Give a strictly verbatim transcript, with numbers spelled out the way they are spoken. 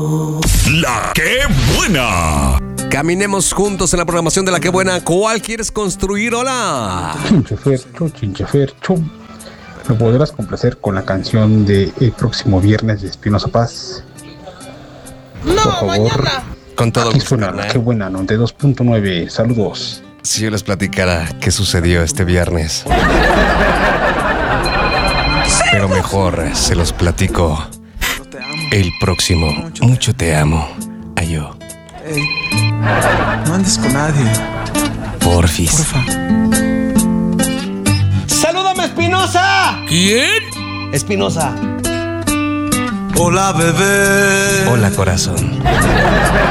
La que buena. Caminemos juntos en la programación de La que buena. ¿Cuál quieres construir? Hola. Chinchefercho, Chinchefercho. ¿Me podrás complacer con la canción de El próximo viernes de Espinoza Paz? No, por favor. mañana. Con todo Aquí gusto, suena carnal. La que buena, noventa y dos punto nueve. Saludos. Si yo les platicara qué sucedió este viernes. Pero mejor se los platico el próximo. Mucho te amo. Ayo. Ey, no andes con nadie. Porfis. Porfa. ¡Salúdame, Espinosa! ¿Quién? Espinosa. Hola, bebé. Hola, corazón.